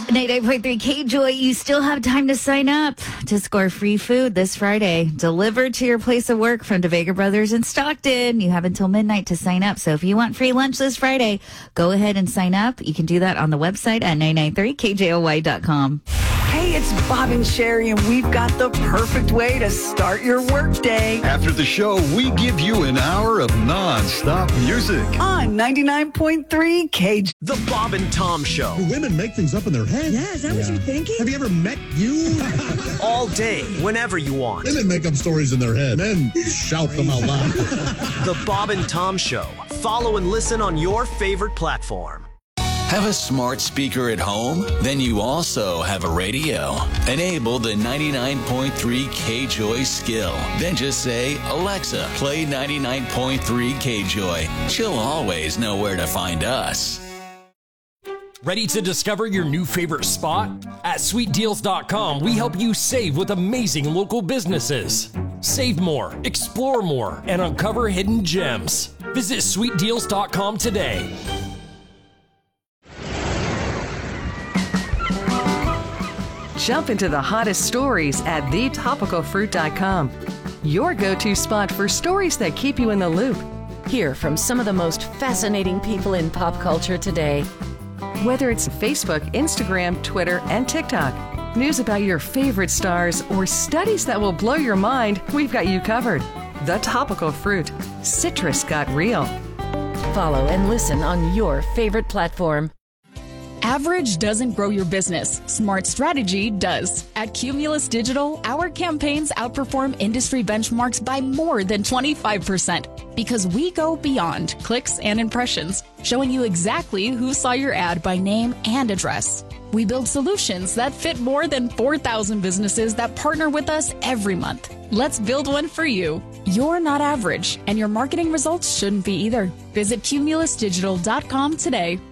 98.3 K-Joy, you still have time to sign up to score free food this Friday. Delivered to your place of work from DeVega Brothers in Stockton. You have until midnight to sign up. So if you want free lunch this Friday, go ahead and sign up. You can do that on the website at 993kjoy.com. Hey, it's Bob and Sherry, and we've got the perfect way to start your workday. After the show, we give you an hour of non-stop music. On 99.3 KJ. The Bob and Tom Show. Do women make things up in their head? Yeah, is that what you're thinking? Have you ever met you? All day, whenever you want. Women make up stories in their head. Men shout them out loud. The Bob and Tom Show. Follow and listen on your favorite platform. Have a smart speaker at home? Then you also have a radio. Enable the 99.3 KJOY skill. Then just say, Alexa, play 99.3 KJOY. She'll always know where to find us. Ready to discover your new favorite spot? At sweetdeals.com, we help you save with amazing local businesses. Save more, explore more, and uncover hidden gems. Visit sweetdeals.com today. Jump into the hottest stories at thetopicalfruit.com. Your go-to spot for stories that keep you in the loop. Hear from some of the most fascinating people in pop culture today. Whether it's Facebook, Instagram, Twitter, and TikTok, news about your favorite stars, or studies that will blow your mind, we've got you covered. The Topical Fruit. Citrus got real. Follow and listen on your favorite platform. Average doesn't grow your business. Smart strategy does. At Cumulus Digital, our campaigns outperform industry benchmarks by more than 25% because we go beyond clicks and impressions, showing you exactly who saw your ad by name and address. We build solutions that fit more than 4,000 businesses that partner with us every month. Let's build one for you. You're not average, and your marketing results shouldn't be either. Visit cumulusdigital.com today.